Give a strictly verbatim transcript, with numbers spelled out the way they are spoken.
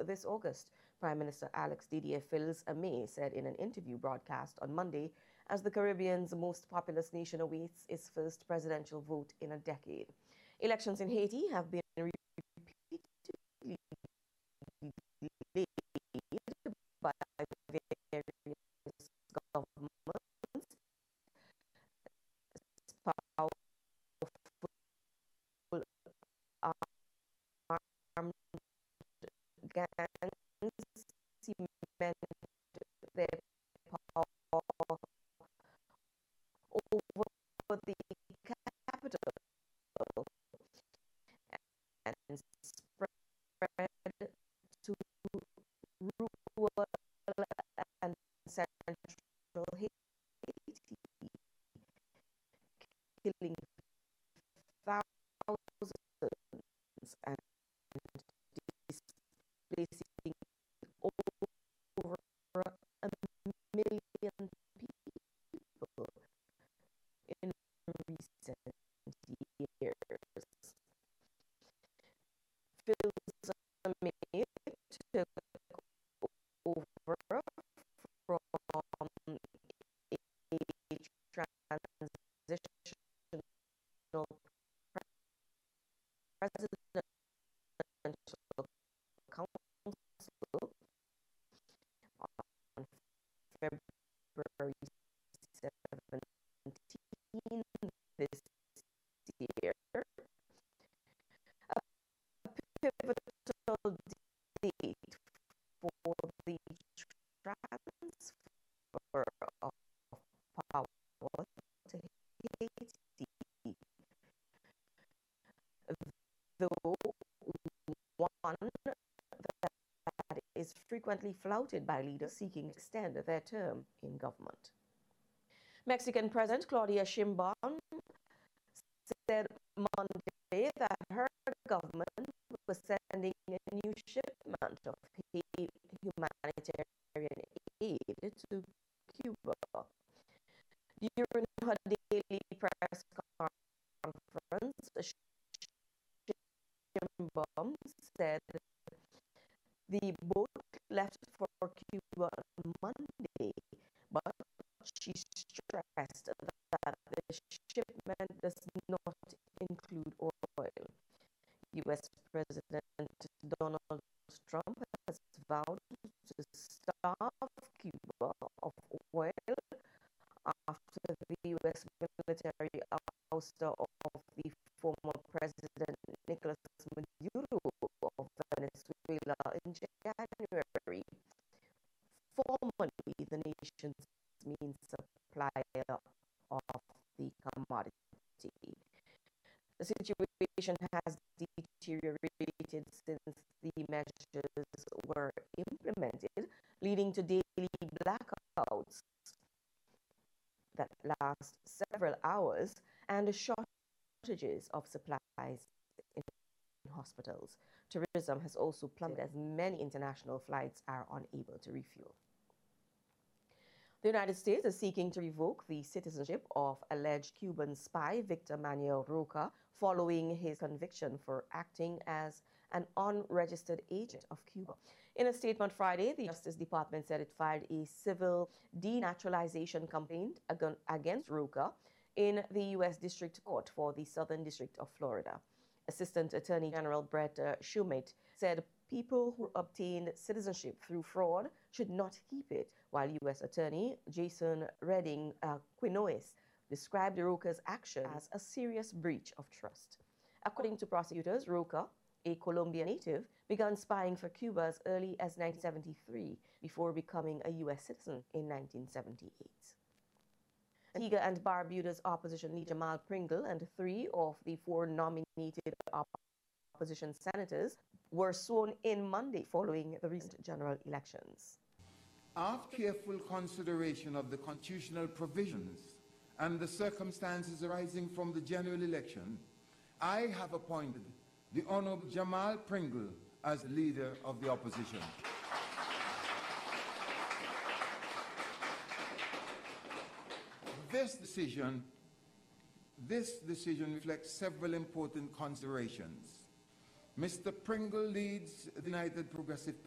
this August. Prime Minister Alex Didier Fils-Aimé said in an interview broadcast on Monday, as the Caribbean's most populous nation awaits its first presidential vote in a decade. Elections in Haiti have been repeatedly delayed by various governments, powerful armed gangs cement their power over the capital and spread to rural and central Haiti, killing thousands and displacing over a million people in recent years. Fils-Aimé took over from a transitional presidential council on February seventeenth this year, a pivotal date for the transfer of power to Haiti, though one that is frequently flouted by leaders seeking to extend their term in government. Mexican President Claudia Sheinbaum said Monday that her government was sending a new shipment of humanitarian aid to Cuba. During her daily press conference, Sheinbaum said the boat left for Cuba on Monday, but she stressed that the shipment does not include oil. U S President Donald Trump has vowed to starve Cuba of oil after the U S military ouster of the former President Nicolas Maduro of Venezuela in January, formerly the nation's main supplier of the commodity. The situation has deteriorated since the measures were implemented, leading to daily blackouts that last several hours and shortages of supplies in hospitals. Tourism has also plummeted as many international flights are unable to refuel. The United States is seeking to revoke the citizenship of alleged Cuban spy Victor Manuel Roca following his conviction for acting as an unregistered agent of Cuba. In a statement Friday, the Justice Department said it filed a civil denaturalization complaint against Roca in the U S District Court for the Southern District of Florida. Assistant Attorney General Brett uh, Shumate said people who obtained citizenship through fraud should not keep it, while U S Attorney Jason Redding uh, Quinones described Roca's action as a serious breach of trust. According to prosecutors, Roca, a Colombian native, began spying for Cuba as early as nineteen seventy-three before becoming a U S citizen in nineteen seventy-eight. Antigua and Barbuda's opposition leader Jamal Pringle and three of the four nominated opposition senators were sworn in Monday following the recent general elections. After careful consideration of the constitutional provisions and the circumstances arising from the general election, I have appointed the Honorable Jamal Pringle as leader of the opposition. This decision, this decision reflects several important considerations. Mister Pringle leads the United Progressive